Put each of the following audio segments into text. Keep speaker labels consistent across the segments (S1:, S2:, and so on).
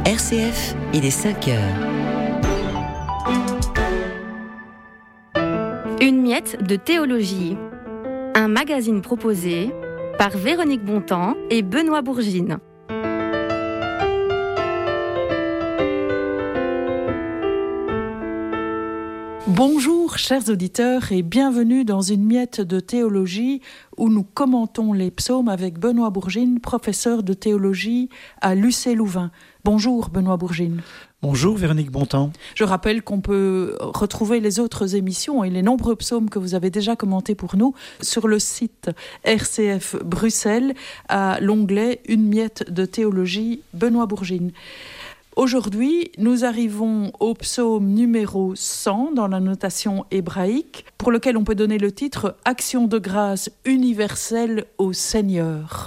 S1: RCF, il est 5 heures.
S2: Une miette de théologie. Un magazine proposé par Véronique Bontemps et Benoît Bourgine.
S3: Bonjour chers auditeurs et bienvenue dans une miette de théologie où nous commentons les psaumes avec Benoît Bourgine, professeur de théologie à l'UC Louvain. Bonjour Benoît Bourgine.
S4: Bonjour Véronique Bontemps.
S3: Je rappelle qu'on peut retrouver les autres émissions et les nombreux psaumes que vous avez déjà commentés pour nous sur le site RCF Bruxelles à l'onglet Une miette de théologie Benoît Bourgine. Aujourd'hui, nous arrivons au psaume numéro 100 dans la notation hébraïque, pour lequel on peut donner le titre « Action de grâce universelle au Seigneur ».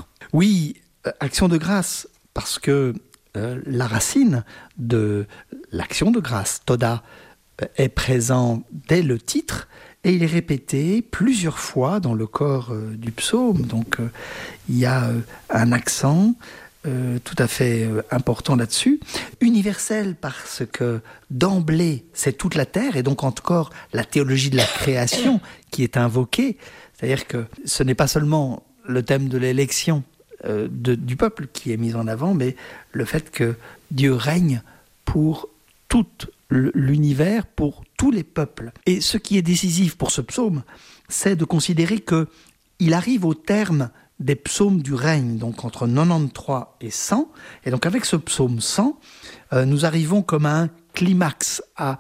S4: Oui, action de grâce, parce que la racine de l'action de grâce, Toda, est présent dès le titre et il est répété plusieurs fois dans le corps du psaume. Donc il y a un accent tout à fait important là-dessus. Universel parce que d'emblée, c'est toute la terre et donc encore la théologie de la création qui est invoquée. C'est-à-dire que ce n'est pas seulement le thème de l'élection du peuple qui est mis en avant, mais le fait que Dieu règne pour tout l'univers, pour tous les peuples. Et ce qui est décisif pour ce psaume, c'est de considérer qu'il arrive au terme des psaumes du règne, donc entre 93 et 100. Et donc avec ce psaume 100, nous arrivons comme à un climax.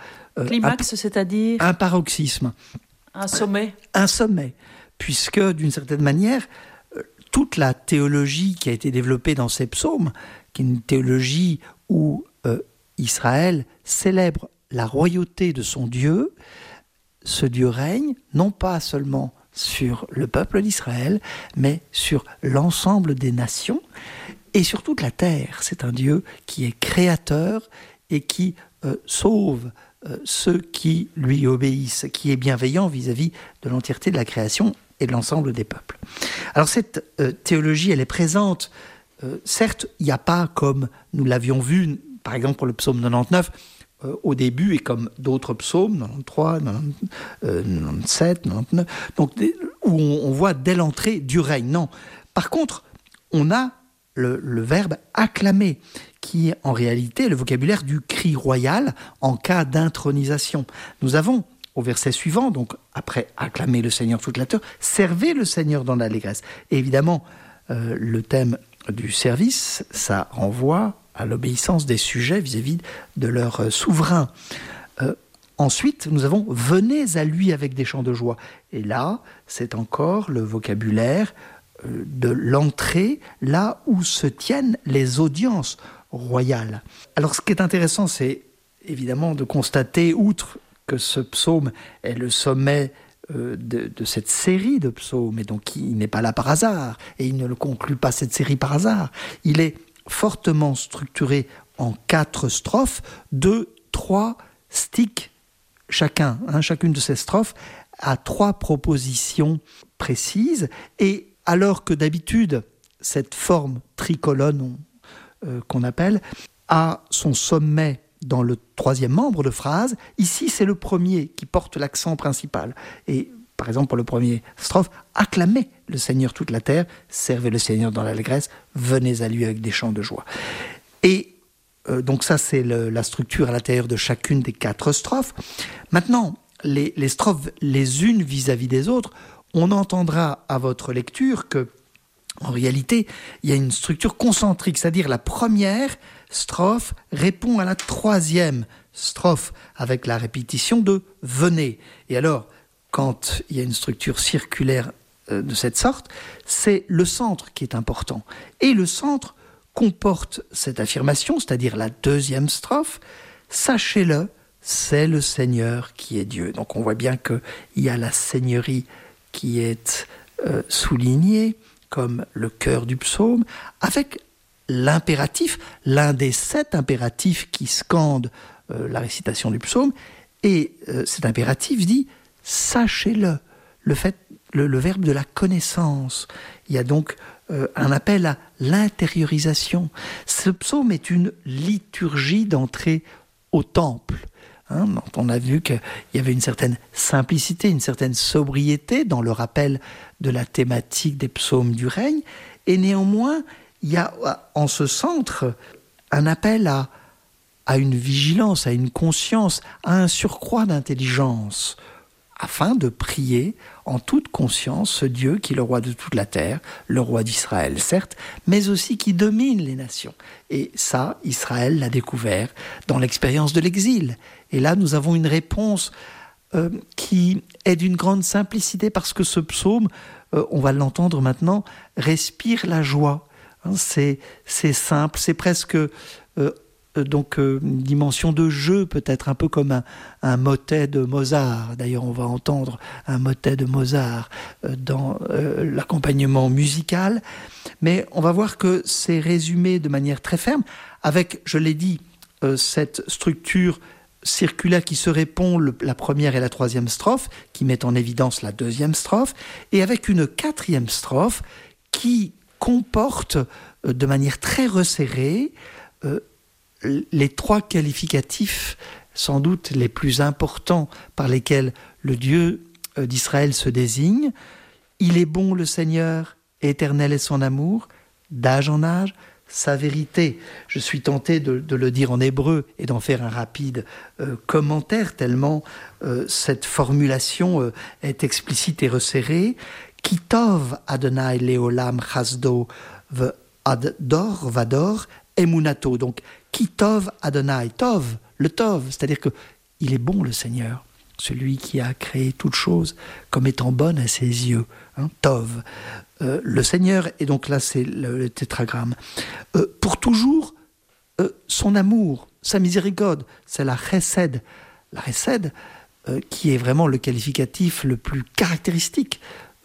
S3: C'est-à-dire
S4: un paroxysme.
S3: Un sommet.
S4: Un sommet, puisque d'une certaine manière, toute la théologie qui a été développée dans ces psaumes, qui est une théologie où Israël célèbre la royauté de son Dieu, ce Dieu règne non pas seulement sur le peuple d'Israël, mais sur l'ensemble des nations et sur toute la terre. C'est un Dieu qui est créateur et qui sauve ceux qui lui obéissent, qui est bienveillant vis-à-vis de l'entièreté de la création et de l'ensemble des peuples. Alors cette théologie, elle est présente. Certes, il n'y a pas, comme nous l'avions vu, par exemple pour le psaume 99, au début, et comme d'autres psaumes, 93, 97, 99, donc, où on voit dès l'entrée du règne. Non. Par contre, on a le verbe « acclamer », qui est en réalité le vocabulaire du cri royal en cas d'intronisation. Nous avons, au verset suivant, donc après « acclamer le Seigneur toute la terre », « servez le Seigneur dans l'allégresse ». Et évidemment, le thème du service, ça renvoie à l'obéissance des sujets vis-à-vis de leur souverain. Ensuite, nous avons « venez à lui avec des chants de joie ». Et là, c'est encore le vocabulaire de l'entrée, là où se tiennent les audiences royales. Alors, ce qui est intéressant, c'est évidemment de constater, outre que ce psaume est le sommet de cette série de psaumes, et donc il n'est pas là par hasard, et il ne le conclut pas cette série par hasard. Il est fortement structuré en 4 strophes, 2-3 sticks chacun. Chacune de ces strophes a 3 propositions précises, et alors que d'habitude, cette forme tricolonne qu'on appelle, a son sommet dans le 3e membre de phrase, ici c'est le premier qui porte l'accent principal. Et par exemple pour le premier strophe, acclamez le Seigneur toute la terre, servez le Seigneur dans l'allégresse, venez à lui avec des chants de joie. Et donc ça c'est la structure à l'intérieur de chacune des 4 strophes. Maintenant, les strophes les unes vis-à-vis des autres, on entendra à votre lecture que en réalité, il y a une structure concentrique, c'est-à-dire la première strophe répond à la 3e strophe avec la répétition de « venez ». Et alors, quand il y a une structure circulaire de cette sorte, c'est le centre qui est important. Et le centre comporte cette affirmation, c'est-à-dire la 2e strophe « Sachez-le, c'est le Seigneur qui est Dieu ». Donc on voit bien qu'il y a la seigneurie qui est soulignée comme le cœur du psaume, avec l'impératif, l'un des 7 impératifs qui scandent la récitation du psaume, et cet impératif dit « sachez-le », le verbe de la connaissance. Il y a donc un appel à l'intériorisation. Ce psaume est une liturgie d'entrée au temple. On a vu qu'il y avait une certaine simplicité, une certaine sobriété dans le rappel de la thématique des psaumes du règne, et néanmoins, il y a en ce centre un appel à une vigilance, à une conscience, à un surcroît d'intelligence, afin de prier en toute conscience ce Dieu qui est le roi de toute la terre, le roi d'Israël, certes, mais aussi qui domine les nations. Et ça, Israël l'a découvert dans l'expérience de l'exil. Et là, nous avons une réponse qui est d'une grande simplicité, parce que ce psaume, on va l'entendre maintenant, respire la joie. C'est simple, c'est presque... une dimension de jeu, peut-être un peu comme un motet de Mozart. D'ailleurs, on va entendre un motet de Mozart dans l'accompagnement musical. Mais on va voir que c'est résumé de manière très ferme, avec, je l'ai dit, cette structure circulaire qui se répond, la première et la troisième strophe, qui met en évidence la deuxième strophe, et avec une quatrième strophe qui comporte de manière très resserrée les trois qualificatifs sans doute les plus importants par lesquels le Dieu d'Israël se désigne. Il est bon le Seigneur, éternel est son amour, d'âge en âge, sa vérité. Je suis tenté de le dire en hébreu et d'en faire un rapide commentaire, tellement cette formulation est explicite et resserrée. Ki tov Adonai leolam chasdo v'ador vador emunato. Donc, Ki tov Adonai, tov, le tov, c'est-à-dire que il est bon le Seigneur, celui qui a créé toute chose comme étant bonne à ses yeux. Tov. Le Seigneur, et donc là c'est le tétragramme, pour toujours son amour, sa miséricorde, c'est la chesed. La chesed, qui est vraiment le qualificatif le plus caractéristique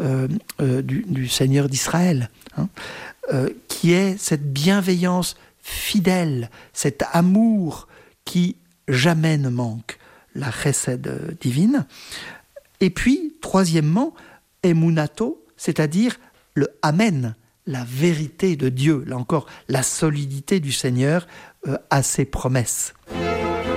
S4: du Seigneur d'Israël, qui est cette bienveillance fidèle, cet amour qui jamais ne manque, la chesed divine. Et puis, troisièmement, emunato, c'est-à-dire le amen, la vérité de Dieu, là encore, la solidité du Seigneur à ses promesses.